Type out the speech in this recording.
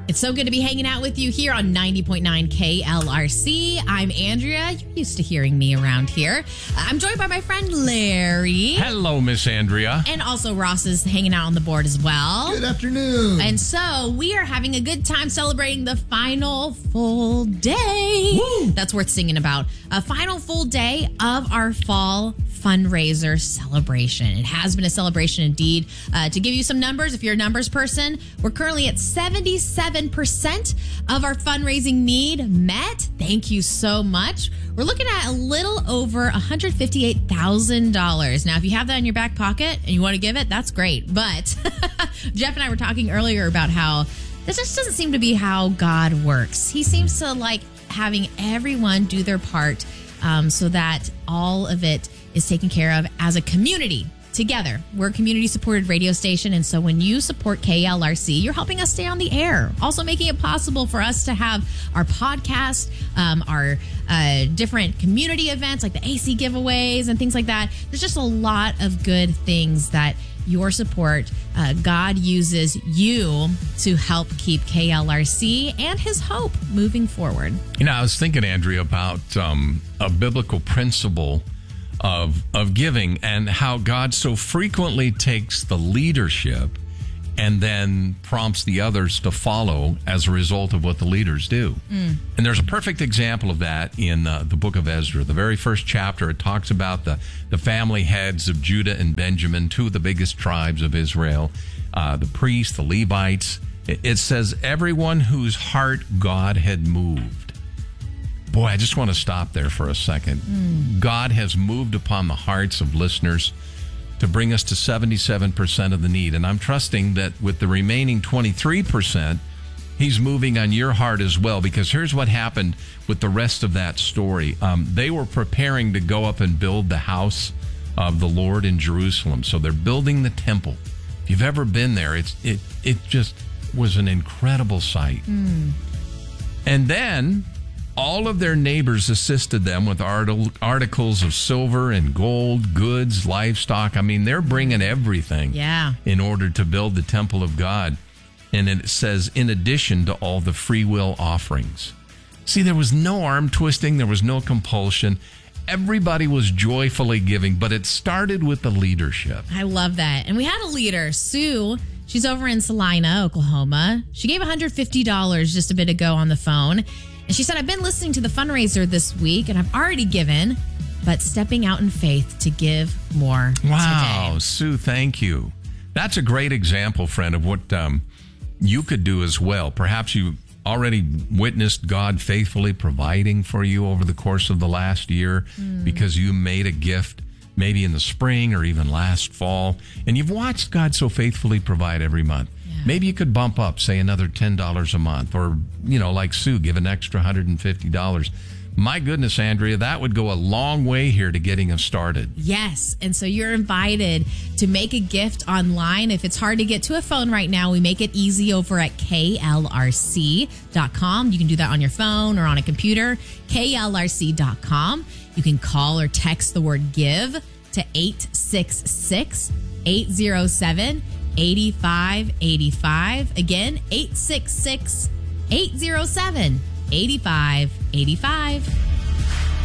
It's so good to be hanging out with you here on 90.9 KLRC. I'm Andrea. You're used to hearing me around here. I'm joined by my friend Larry. Hello, Miss Andrea. And also Ross is hanging out on the board as well. Good afternoon. And so we are having a good time celebrating the final full day. Woo! That's worth singing about. A final full day of our fall fundraiser celebration. It has been a celebration indeed. To give you some numbers, if you're a numbers person, we're currently at 77% of our fundraising need met. Thank you so much. We're looking at a little over $158,000. Now, if you have that in your back pocket and you want to give it, that's great. But Jeff and I were talking earlier about how this just doesn't seem to be how God works. He seems to like having everyone do their part so that all of it is taken care of as a community together. We're a community-supported radio station, and so when you support KLRC, you're helping us stay on the air, also making it possible for us to have our podcast, our different community events like the AC giveaways and things like that. There's just a lot of good things that your support, God uses you to help keep KLRC and His hope moving forward. You know, I was thinking, Andrea, about a biblical principle of giving and how God so frequently takes the leadership and then prompts the others to follow as a result of what the leaders do. And there's a perfect example of that in the book of Ezra. The very first chapter, it talks about the family heads of Judah and Benjamin, two of the biggest tribes of Israel, the priests, the Levites. It says, everyone whose heart God had moved. Boy, I just want to stop there for a second. God has moved upon the hearts of listeners to bring us to 77% of the need. And I'm trusting that with the remaining 23%, He's moving on your heart as well. Because here's what happened with the rest of that story. They were preparing to go up and build the house of the Lord in Jerusalem. So they're building the temple. If you've ever been there, it just was an incredible sight. And then all of their neighbors assisted them with articles of silver and gold, goods, livestock. I mean, they're bringing everything in order to build the temple of God. And it says, in addition to all the free will offerings. See, there was no arm twisting. There was no compulsion. Everybody was joyfully giving, but it started with the leadership. I love that. And we had a leader, Sue. She's over in Salina, Oklahoma. She gave $150 just a bit ago on the phone. And she said, I've been listening to the fundraiser this week, and I've already given, but stepping out in faith to give more Wow, today. Sue, thank you. That's a great example, friend, of what you could do as well. Perhaps you already witnessed God faithfully providing for you over the course of the last year because you made a gift maybe in the spring or even last fall, and you've watched God so faithfully provide every month. Maybe you could bump up, say, another $10 a month, or, you know, like Sue, give an extra $150. My goodness, Andrea, that would go a long way here to getting us started. Yes. And so you're invited to make a gift online. If it's hard to get to a phone right now, we make it easy over at klrc.com. You can do that on your phone or on a computer, klrc.com. You can call or text the word give to 866-807-8585. Again, 866-807-8585.